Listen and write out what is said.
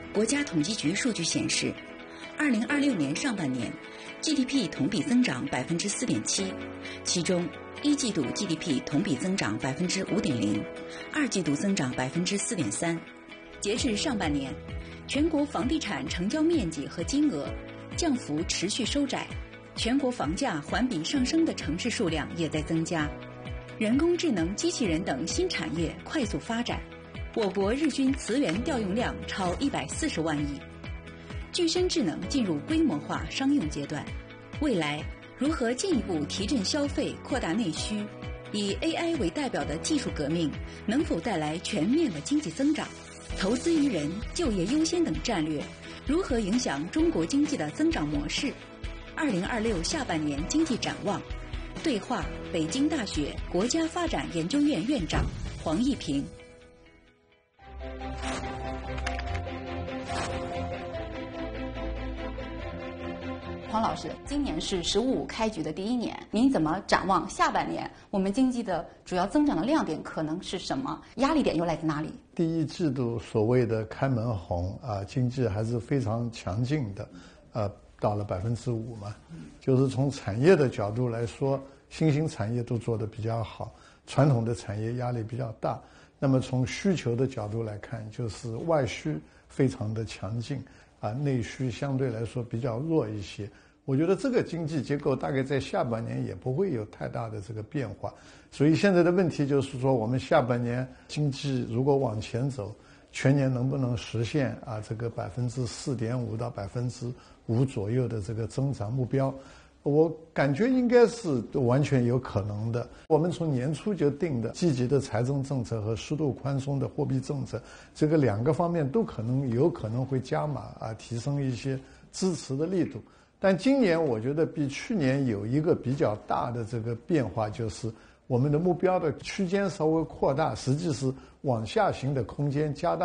国家统计局数据显示，2026年上半年 GDP 同比增长4.7%，其中一季度 GDP 同比增长5.0%，二季度增长4.3%。截至上半年，全国房地产成交面积和金额降幅持续收窄，全国房价环比上升的城市数量也在增加，人工智能、机器人等新产业快速发展，我国日均磁源调用量超140万亿，具身智能进入规模化商用阶段。未来如何进一步提振消费、扩大内需？以 AI 为代表的技术革命能否带来全面的经济增长？投资于人、就业优先等战略如何影响中国经济的增长模式？2026下半年经济展望，对话北京大学国家发展研究院院长黄毅平。 黄老师，今年是“十五五”开局的第一年，您怎么展望下半年？我们经济的主要增长的亮点可能是什么？压力点又来自哪里？ 第一季度所谓的开门红啊，经济还是非常强劲的，到了5%嘛，就是从产业的角度来说，新兴产业都做得比较好，传统的产业压力比较大。那么从需求的角度来看，就是外需非常的强劲啊，内需相对来说比较弱一些。我觉得这个经济结构大概在下半年也不会有太大的这个变化，所以现在的问题就是说，我们下半年经济如果往前走，全年能不能实现这个4.5%到5%左右的这个增长目标？我感觉应该是完全有可能的。我们从年初就定的积极的财政政策和适度宽松的货币政策，这个两个方面都有可能会加码提升一些支持的力度。但今年我觉得比去年有一个比较大的这个变化，就是我们的目标的区间稍微扩大，实际是往下行的空间加大。